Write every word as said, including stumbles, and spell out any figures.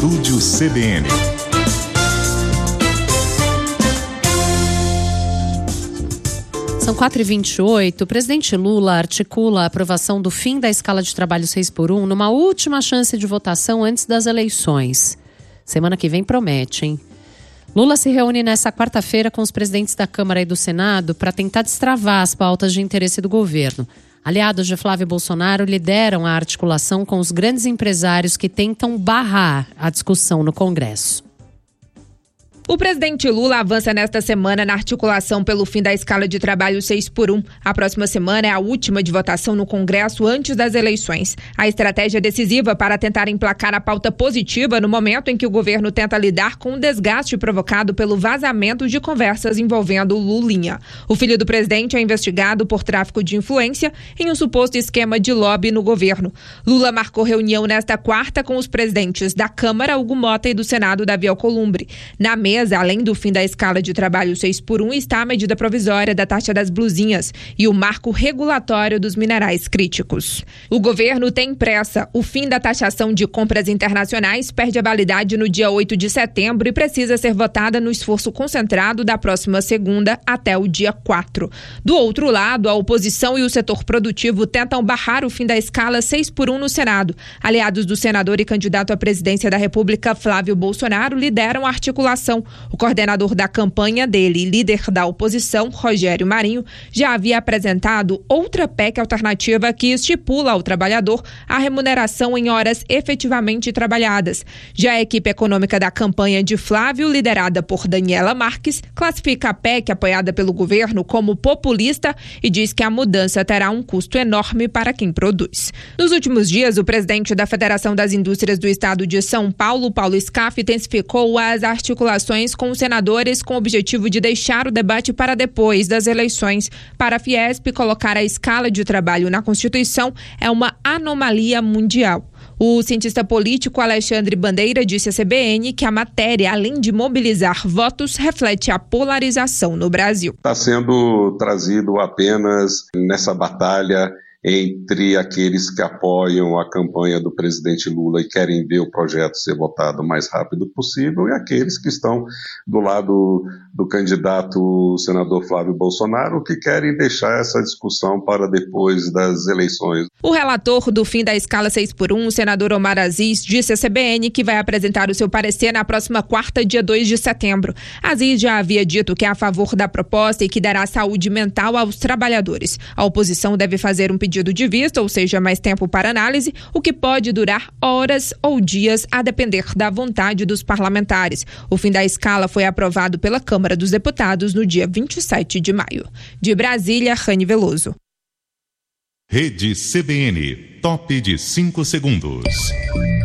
Estúdio C B N. São quatro e vinte e oito. O presidente Lula articula a aprovação do fim da escala de trabalho seis por um numa última chance de votação antes das eleições. Semana que vem promete, hein? Lula se reúne nesta quarta-feira com os presidentes da Câmara e do Senado para tentar destravar as pautas de interesse do governo. Aliados de Flávio Bolsonaro lideram a articulação com os grandes empresários que tentam barrar a discussão no Congresso. O presidente Lula avança nesta semana na articulação pelo fim da escala de trabalho seis por um. A próxima semana é a última de votação no Congresso antes das eleições. A estratégia é decisiva para tentar emplacar a pauta positiva no momento em que o governo tenta lidar com o desgaste provocado pelo vazamento de conversas envolvendo Lulinha. O filho do presidente é investigado por tráfico de influência em um suposto esquema de lobby no governo. Lula marcou reunião nesta quarta com os presidentes da Câmara, Hugo Mota, e do Senado, Davi Alcolumbre. Na mesa, além do fim da escala de trabalho seis por um, está a medida provisória da taxa das blusinhas e o marco regulatório dos minerais críticos. O governo tem pressa. O fim da taxação de compras internacionais perde a validade no dia oito de setembro e precisa ser votada no esforço concentrado da próxima segunda até o dia quatro. Do outro lado, a oposição e o setor produtivo tentam barrar o fim da escala seis por um no Senado. Aliados do senador e candidato à presidência da República, Flávio Bolsonaro, lideram a articulação. O coordenador da campanha dele e líder da oposição, Rogério Marinho, já havia apresentado outra P E C alternativa que estipula ao trabalhador a remuneração em horas efetivamente trabalhadas. Já a equipe econômica da campanha de Flávio, liderada por Daniela Marques, classifica a P E C apoiada pelo governo como populista e diz que a mudança terá um custo enorme para quem produz. Nos últimos dias, o presidente da Federação das Indústrias do Estado de São Paulo, Paulo Scaff, intensificou as articulações com os senadores com o objetivo de deixar o debate para depois das eleições. Para a Fiesp, colocar a escala de trabalho na Constituição é uma anomalia mundial. O cientista político Alexandre Bandeira disse à C B N que a matéria, além de mobilizar votos, reflete a polarização no Brasil. Está sendo trazido apenas nessa batalha entre aqueles que apoiam a campanha do presidente Lula e querem ver o projeto ser votado o mais rápido possível e aqueles que estão do lado do candidato senador Flávio Bolsonaro que querem deixar essa discussão para depois das eleições. O relator do fim da escala seis por um, o senador Omar Aziz, disse à C B N que vai apresentar o seu parecer na próxima quarta, dia dois de setembro. Aziz já havia dito que é a favor da proposta e que dará saúde mental aos trabalhadores. A oposição deve fazer um pedido pedido de vista, ou seja, mais tempo para análise, o que pode durar horas ou dias, a depender da vontade dos parlamentares. O fim da escala foi aprovado pela Câmara dos Deputados no dia vinte e sete de maio. De Brasília, Rani Veloso. Rede C B N, top de cinco segundos.